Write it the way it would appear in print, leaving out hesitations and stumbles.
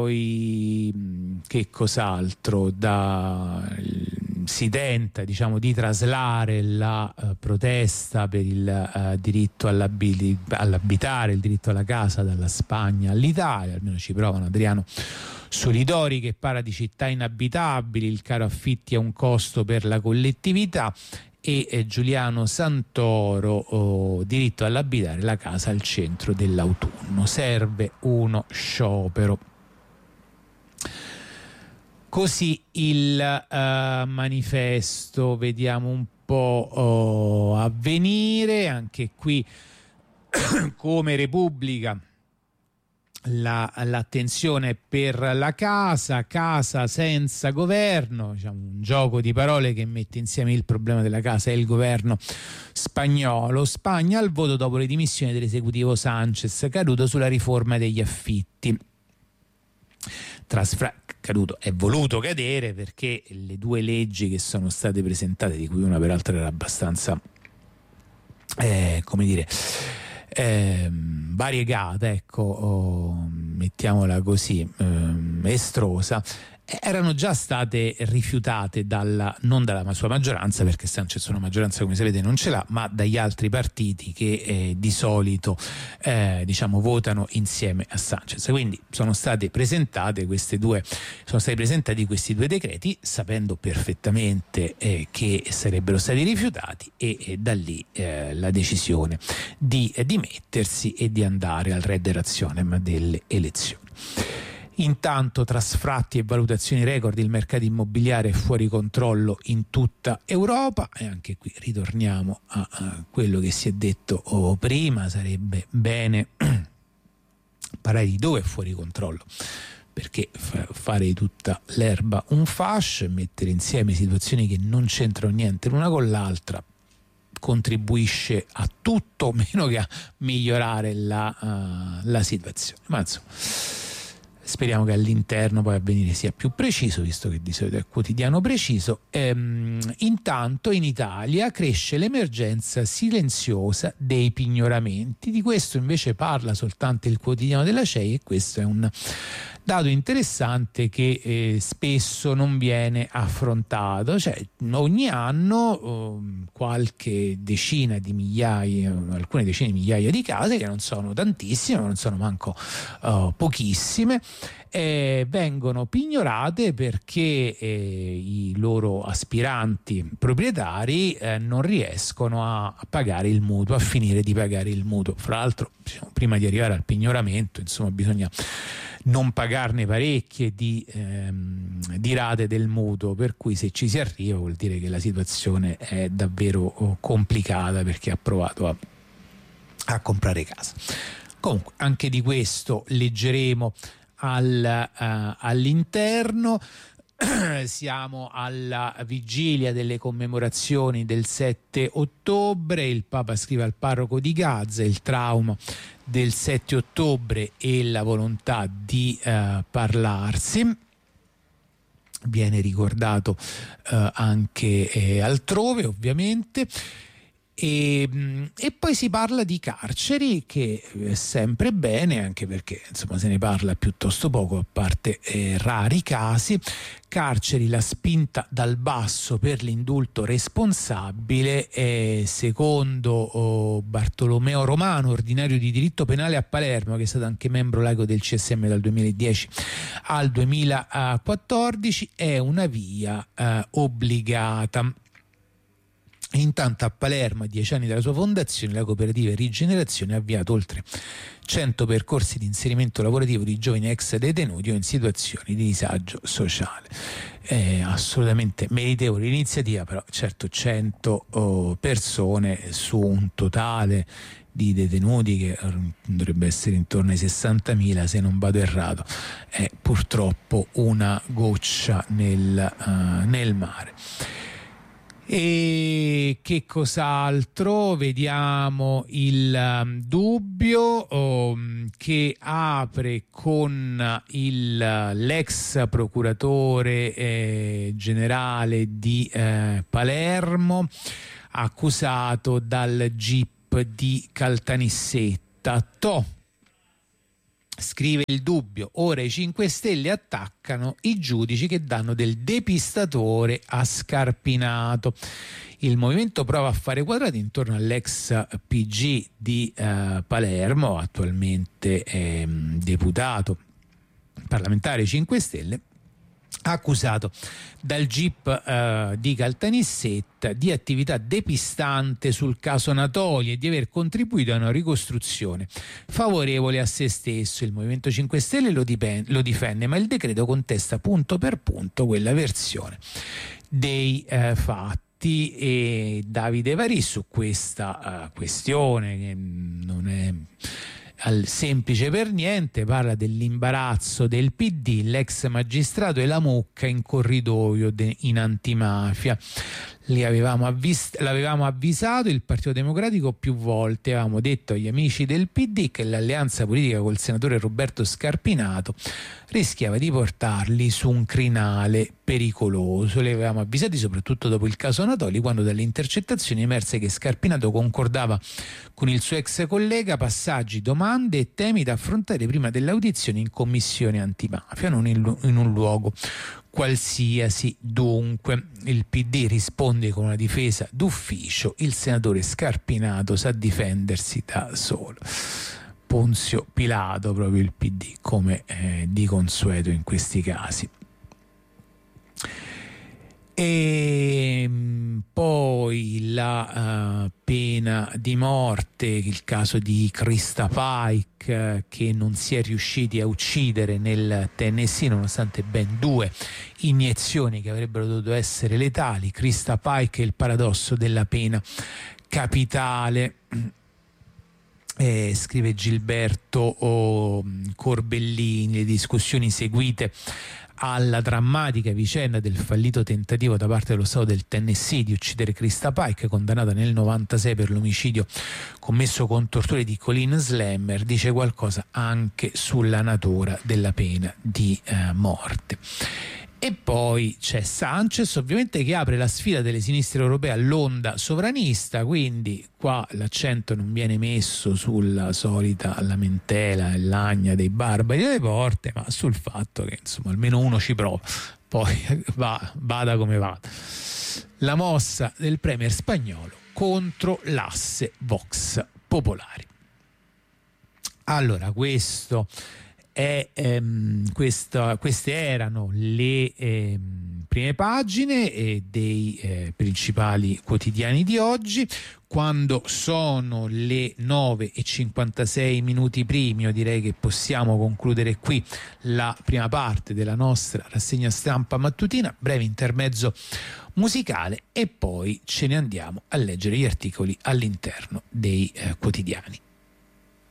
poi che cos'altro? Si tenta, diciamo, di traslare la protesta per il diritto all'abitare, il diritto alla casa dalla Spagna all'Italia. Almeno ci provano. Adriano Solidori che parla di città inabitabili, il caro affitti è un costo per la collettività, e Giuliano Santoro, diritto all'abitare, la casa al centro dell'autunno, serve uno sciopero. Così il manifesto, vediamo un po' Avvenire, anche qui come Repubblica l'attenzione per la casa senza governo, diciamo un gioco di parole che mette insieme il problema della casa e il governo spagnolo. Spagna al voto dopo le dimissioni dell'esecutivo Sánchez, caduto sulla riforma degli affitti. Caduto, è voluto cadere perché le due leggi che sono state presentate, di cui una peraltro era abbastanza come dire variegata, ecco, mettiamola così, estrosa, erano già state rifiutate non dalla sua maggioranza, perché Sánchez una maggioranza, come sapete, non ce l'ha, ma dagli altri partiti che di solito diciamo votano insieme a Sánchez. Quindi sono stati presentati questi due decreti, sapendo perfettamente che sarebbero stati rifiutati, e da lì la decisione di dimettersi e di andare al redde razionem delle elezioni. Intanto, tra sfratti e valutazioni record, il mercato immobiliare è fuori controllo in tutta Europa, e anche qui ritorniamo a quello che si è detto prima. Sarebbe bene parlare di dove è fuori controllo, perché fare di tutta l'erba un fascio e mettere insieme situazioni che non c'entrano niente l'una con l'altra contribuisce a tutto meno che a migliorare la situazione. Ma insomma, speriamo che all'interno poi Avvenire sia più preciso, visto che di solito è quotidiano preciso. Intanto in Italia cresce l'emergenza silenziosa dei pignoramenti. Di questo invece parla soltanto il quotidiano della CEI, e questo è un dato interessante che spesso non viene affrontato. Cioè, ogni anno qualche decina di migliaia, alcune decine di migliaia di case, che non sono tantissime, non sono manco pochissime, vengono pignorate perché i loro aspiranti proprietari non riescono a pagare il mutuo, a finire di pagare il mutuo. Fra l'altro, prima di arrivare al pignoramento, insomma, bisogna non pagarne parecchie di rate del mutuo, per cui se ci si arriva vuol dire che la situazione è davvero complicata per chi ha provato a comprare casa. Comunque anche di questo leggeremo all'interno. Siamo alla vigilia delle commemorazioni del 7 ottobre, il Papa scrive al parroco di Gaza: il trauma del 7 ottobre e la volontà di parlarsi. Viene ricordato anche altrove, ovviamente. E poi si parla di carceri, che è sempre bene, anche perché insomma se ne parla piuttosto poco, a parte rari casi. Carceri, la spinta dal basso per l'indulto responsabile, secondo Bartolomeo Romano, ordinario di diritto penale a Palermo, che è stato anche membro laico del CSM dal 2010 al 2014, è una via obbligata. Intanto a Palermo, a 10 anni dalla sua fondazione, la cooperativa Rigenerazione ha avviato oltre 100 percorsi di inserimento lavorativo di giovani ex detenuti o in situazioni di disagio sociale. È assolutamente meritevole l'iniziativa, però certo 100 persone su un totale di detenuti che dovrebbe essere intorno ai 60.000, se non vado errato, è purtroppo una goccia nel mare. E che cos'altro? Vediamo il Dubbio che apre con l'ex procuratore generale di Palermo, accusato dal GIP di Caltanissetta. Scrive Il Dubbio, ora i 5 Stelle attaccano i giudici che danno del depistatore a Scarpinato. Il movimento prova a fare quadrati intorno all'ex PG di Palermo, attualmente deputato parlamentare 5 Stelle, accusato dal GIP di Caltanissetta di attività depistante sul caso Natoli e di aver contribuito a una ricostruzione favorevole a se stesso. Il Movimento 5 Stelle lo difende, ma il decreto contesta punto per punto quella versione dei fatti. E Davide Varì su questa questione, che non è semplice per niente, parla dell'imbarazzo del PD, l'ex magistrato e la mucca in corridoio in antimafia. L'avevamo avvisato il Partito Democratico più volte, avevamo detto agli amici del PD che l'alleanza politica col senatore Roberto Scarpinato rischiava di portarli su un crinale pericoloso. Li avevamo avvisati soprattutto dopo il caso Natoli, quando dalle intercettazioni emerse che Scarpinato concordava con il suo ex collega passaggi, domande e temi da affrontare prima dell'audizione in commissione antimafia, non in un luogo qualsiasi. Dunque il PD risponde con una difesa d'ufficio, il senatore Scarpinato sa difendersi da solo. Ponzio Pilato proprio il PD, come di consueto in questi casi. E poi la pena di morte, il caso di Krista Pike, che non si è riusciti a uccidere nel Tennessee nonostante ben 2 iniezioni che avrebbero dovuto essere letali. Krista Pike è il paradosso della pena capitale. Scrive Gilberto Corbellini, le discussioni seguite alla drammatica vicenda del fallito tentativo da parte dello Stato del Tennessee di uccidere Krista Pike, condannata nel 96 per l'omicidio commesso con torture di Colin Slammer, dice qualcosa anche sulla natura della pena di morte. E poi c'è Sanchez, ovviamente, che apre la sfida delle sinistre europee all'onda sovranista, quindi qua l'accento non viene messo sulla solita lamentela e lagna dei barbari delle porte, ma sul fatto che insomma almeno uno ci prova, poi vada come vada. La mossa del premier spagnolo contro l'asse Vox Popolari. Allora, queste erano le prime pagine dei principali quotidiani di oggi. Quando sono le 9:56 primi, io direi che possiamo concludere qui la prima parte della nostra rassegna stampa mattutina, breve intermezzo musicale e poi ce ne andiamo a leggere gli articoli all'interno dei quotidiani.